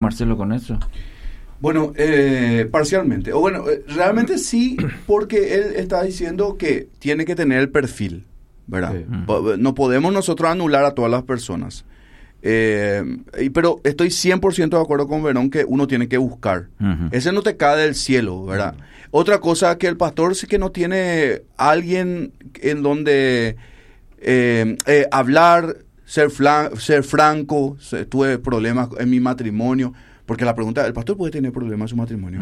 Marcelo, con eso? Bueno, parcialmente. O bueno, realmente sí, porque él está diciendo que tiene que tener el perfil, ¿verdad? Sí. No podemos nosotros anular a todas las personas. Pero estoy 100% de acuerdo con Verón que uno tiene que buscar. Uh-huh. Ese no te cae del cielo, ¿verdad? Uh-huh. Otra cosa que el pastor sí que no tiene alguien en donde hablar, ser franco. Tuve problemas en mi matrimonio. Porque la pregunta, ¿el pastor puede tener problemas en su matrimonio?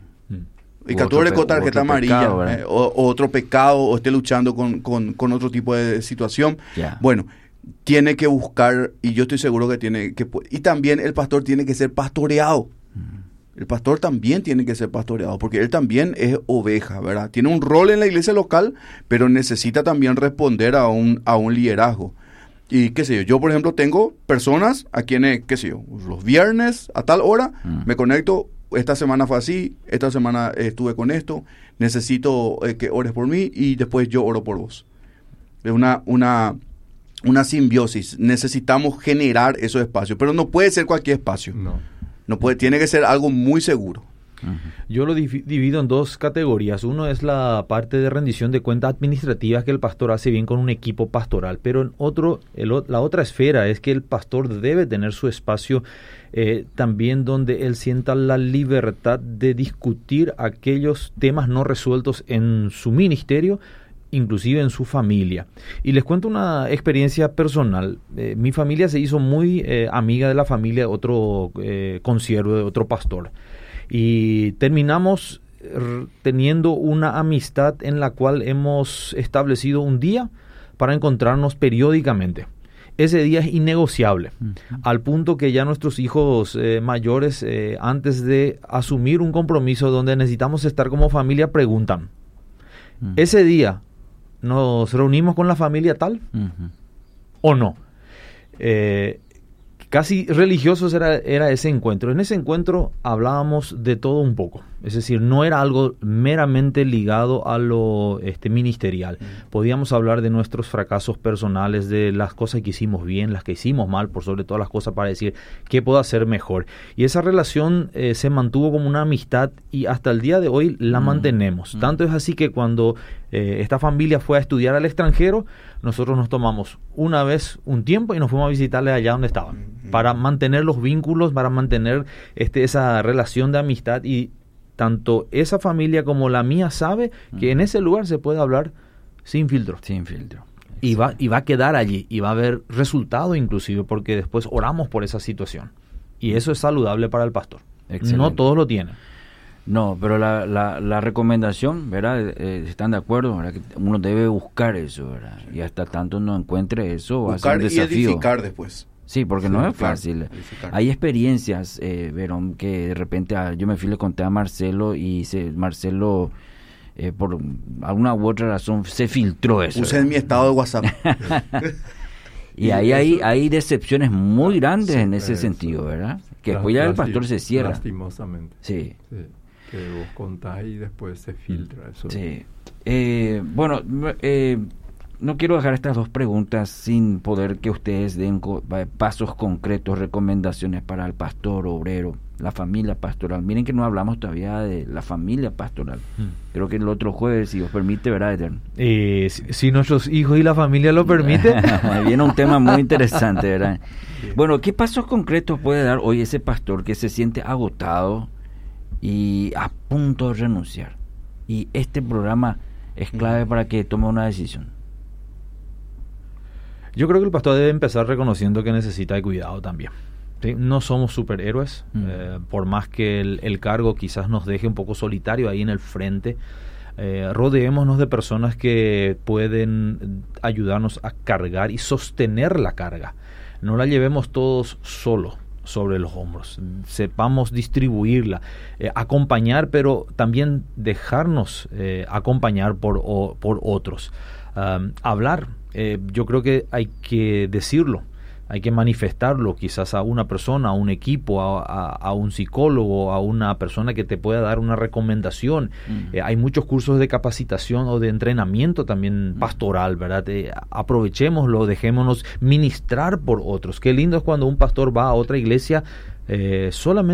Y que tú le con tarjeta amarilla, o otro pecado, o esté luchando con otro tipo de situación. Yeah. Bueno, tiene que buscar, y yo estoy seguro que tiene que... Y también el pastor tiene que ser pastoreado. El pastor también tiene que ser pastoreado, porque él también es oveja, ¿verdad? Tiene un rol en la iglesia local, pero necesita también responder a un liderazgo. Y qué sé yo, por ejemplo tengo personas a quienes, qué sé yo, los viernes a tal hora me conecto, esta semana fue así, esta semana estuve con esto, necesito que ores por mí y después yo oro por vos. Es una simbiosis, necesitamos generar esos espacios, pero no puede ser cualquier espacio, no puede, tiene que ser algo muy seguro. Yo lo divido en dos categorías. Uno es la parte de rendición de cuentas administrativas que el pastor hace bien con un equipo pastoral, pero en la otra esfera es que el pastor debe tener su espacio también donde él sienta la libertad de discutir aquellos temas no resueltos en su ministerio, inclusive en su familia. Y les cuento una experiencia personal. Mi familia se hizo muy amiga de la familia de otro consiervo, de otro pastor. Y terminamos teniendo una amistad en la cual hemos establecido un día para encontrarnos periódicamente. Ese día es innegociable, al punto que ya nuestros hijos mayores, antes de asumir un compromiso donde necesitamos estar como familia, preguntan, ¿ese día nos reunimos con la familia tal o no? Casi religiosos era ese encuentro. En ese encuentro hablábamos de todo un poco. Es decir, no era algo meramente ligado a lo ministerial. Podíamos hablar de nuestros fracasos personales, de las cosas que hicimos bien, las que hicimos mal, por sobre todas las cosas, para decir qué puedo hacer mejor. Y esa relación se mantuvo como una amistad y hasta el día de hoy la mantenemos. Tanto es así que cuando esta familia fue a estudiar al extranjero, nosotros nos tomamos una vez un tiempo y nos fuimos a visitarles allá donde estaban, para mantener los vínculos, para mantener esa relación de amistad. Y tanto esa familia como la mía sabe que en ese lugar se puede hablar sin filtro. Sin filtro. Y va a quedar allí, y va a haber resultado inclusive, porque después oramos por esa situación. Y eso es saludable para el pastor. Excelente. No todos lo tienen. No, pero la recomendación, ¿verdad? ¿Están de acuerdo? ¿Verdad? Que uno debe buscar eso, ¿verdad? Y hasta tanto no encuentre eso, va a ser un desafío. Y edificar después. Sí, porque no es fácil. Hay experiencias, Verón, que de repente yo me fui, le conté a Marcelo y Marcelo, por alguna u otra razón, se filtró eso. Puse en mi estado de WhatsApp. Y ahí hay decepciones muy grandes en ese sentido, ¿verdad? Que después ya el pastor se cierra. Lastimosamente. Sí. Que vos contás y después se filtra eso. Sí. Bueno, no quiero dejar estas dos preguntas sin poder que ustedes den pasos concretos, recomendaciones para el pastor, obrero, la familia pastoral. Miren que no hablamos todavía de la familia pastoral. Creo que el otro jueves, si os permite, ¿verdad, Eterno? Si nuestros hijos y la familia lo permiten. Viene un tema muy interesante, ¿verdad? Bueno, ¿qué pasos concretos puede dar hoy ese pastor que se siente agotado y a punto de renunciar? Y este programa es clave para que tome una decisión. Yo creo que el pastor debe empezar reconociendo que necesita de cuidado también. ¿Sí? No somos superhéroes, por más que el cargo quizás nos deje un poco solitario ahí en el frente. Rodeémonos de personas que pueden ayudarnos a cargar y sostener la carga. No la llevemos todos solos sobre los hombros. Sepamos distribuirla, acompañar, pero también dejarnos acompañar por otros. Hablar. Yo creo que hay que decirlo, hay que manifestarlo quizás a una persona, a un equipo, a un psicólogo, a una persona que te pueda dar una recomendación. Hay muchos cursos de capacitación o de entrenamiento también pastoral, ¿verdad? Aprovechémoslo, dejémonos ministrar por otros. Qué lindo es cuando un pastor va a otra iglesia solamente